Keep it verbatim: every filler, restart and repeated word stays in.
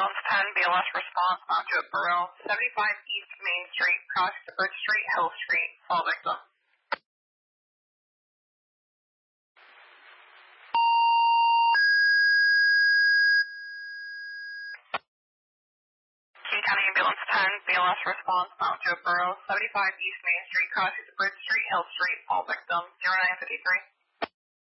Ambulance ten, B L S response, Mount Joe Burrell, seventy-five East Main Street, crossing to Bridge Street, Hill Street, fall victim. King County Ambulance ten, B L S response, Mount Joe Burrell, seventy-five East Main Street, crossing to Bridge Street, Hill Street, fall victim, zero nine fifty-three.